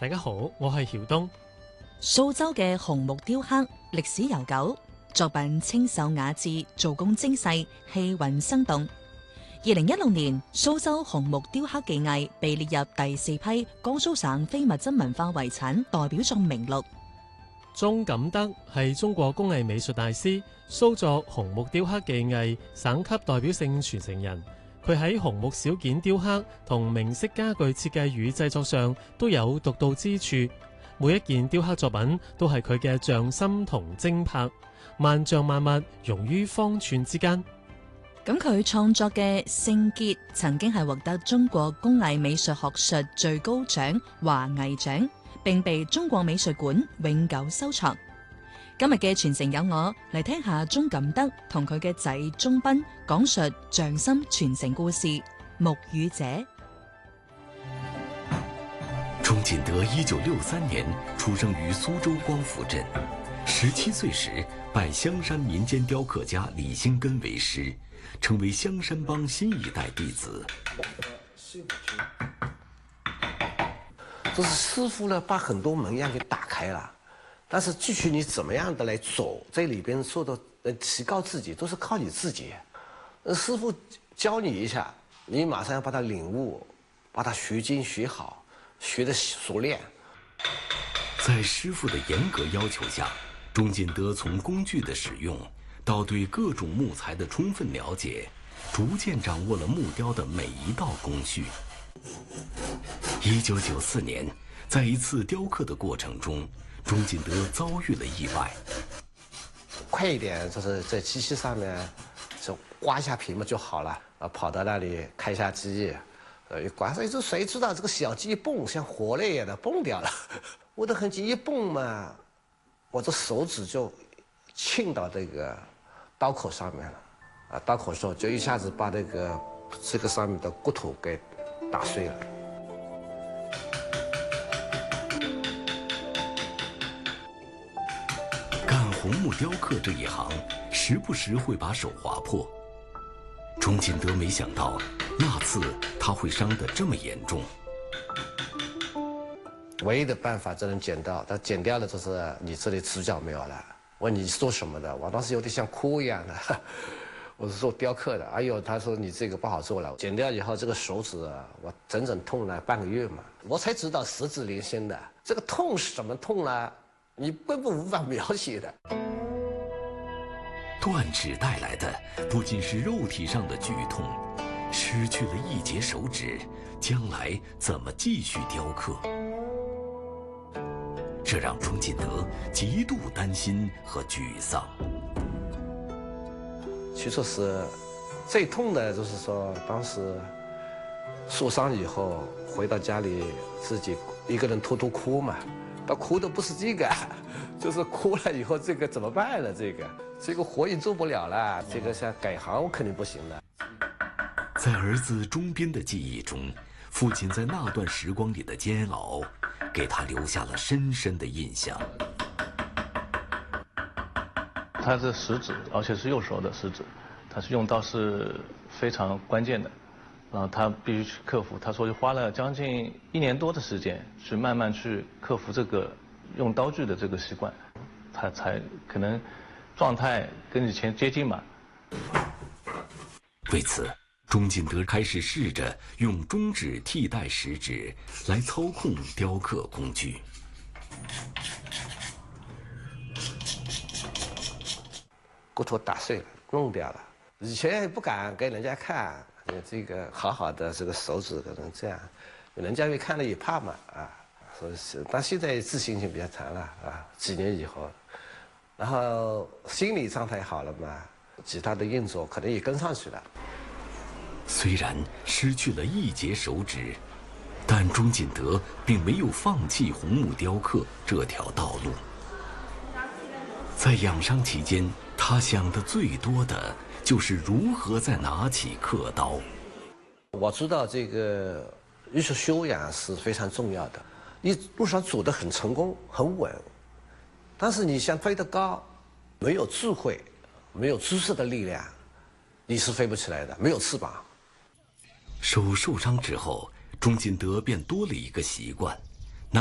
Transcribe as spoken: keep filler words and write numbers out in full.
大家好，我係曉東。 蘇州嘅紅木雕刻歷史悠久，作品清秀雅致，做工精細，氣韻生動。二零一六年，蘇州紅木雕刻技藝被列入第四批江蘇省非物質文化遺產代表作名錄。 鍾錦德係中國工藝美術大師，蘇作紅木雕刻技藝省級代表性傳承人。佢喺紅木小件雕刻同明式家具設計與製作上都有獨到之處，每一件雕刻作品都係佢嘅匠心同精魄，萬象萬物融於方寸之間。 咁佢創作嘅聖傑曾經係獲得中國工藝美術學術最高獎華藝獎，並被中國美術館永久收藏。今日嘅傳承有我，嚟聽下鍾錦德同佢嘅仔鍾斌講述匠心傳承故事。木語者。 鍾錦德一九六三年出生於蘇州光福鎮，十七歲時拜香山民間雕刻家李興根為師，成為香山幫新一代弟子。 這是師傅呢，把很多門樣給打開了。但是具體你怎麼樣的來走，在裏邊受到呃提高自己，都是靠你自己。師傅教你一下，你馬上要把它領悟，把它學精學好，學得熟練。 在師傅的嚴格要求下，鍾錦德從工具的使用到對各種木材的充分了解，逐漸掌握了木雕的每一道工序。一九九四年，在一次雕刻的過程中，鍾錦德遭遇了意外。 快一點，就是在機器上面就刮一下皮嘛就好了。啊，跑到那裡開一下機，呃，一刮，所以這誰知道這個小機一蹦，像活了一樣的蹦掉了。我的痕跡一蹦嘛，我這手指就沁到這個刀口上面了。啊，刀口上就一下子把那個這個上面的骨頭給打碎了。 紅木雕刻這一行，時不時會把手劃破。鍾錦德沒想到，那次他會傷得這麼嚴重。 唯一的辦法只能剪掉，但剪掉了就是你這裡指甲沒有了。問你是做什麼的？我當時有點像哭一樣的。我是做雕刻的。哎呦，他說你這個不好做了。剪掉以後，這個手指我整整痛了半個月嘛，我才知道十指連心的。這個痛是怎麼痛呢？你根本無法描寫的。 斷指帶來的不僅是肉體上的劇痛，失去了一節手指，將來怎麼繼續雕刻？這讓鍾錦德極度擔心和沮喪。 其實是最痛的，就是說當時受傷以後回到家裡，自己一個人偷偷哭嘛。他哭的不是這個，就是哭了以後，這個怎麼辦呢？這個這個活也做不了了，這個想改行我肯定不行了。 在兒子鍾斌的記憶中，父親在那段時光裡的煎熬，給他留下了深深的印象。 他是食指，而且是右手的食指，他是用到是非常關鍵的。然後他必須去克服，他說就花了將近一年多的時間，去慢慢去克服這個用刀具的這個習慣，他才可能狀態跟以前接近嘛。 為此，鍾錦德開始試着用中指替代食指來操控雕刻工具。 骨頭打碎了，弄掉了，以前也不敢給人家看。這個好好的這個手指可能這樣，人家會看了也怕嘛啊，所以是，但現在自信心比較強了啊，幾年以後，然後心理狀態好了嘛，其他的運作可能也跟上去了。 雖然失去了一節手指，但鍾錦德並沒有放棄紅木雕刻這條道路。在養傷期間，他想的最多的就是如何再拿起刻刀。 我知道這個藝術修養是非常重要的，你路上走得很成功很穩，但是你想飛得高，沒有智慧沒有知識的力量，你是飛不起來的，沒有翅膀。 手受傷之後，鍾錦德便多了一個習慣，